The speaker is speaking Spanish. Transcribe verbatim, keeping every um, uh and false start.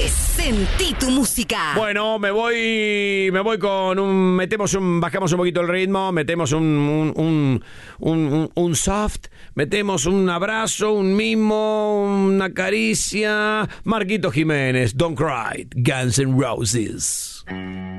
Sentí tu música. Bueno, me voy me voy con un... Metemos un... Bajamos un poquito el ritmo, metemos un, un, un, un, un soft, metemos un abrazo, un mimo, una caricia. Marquito Jiménez, Don't Cry, Guns N' Roses.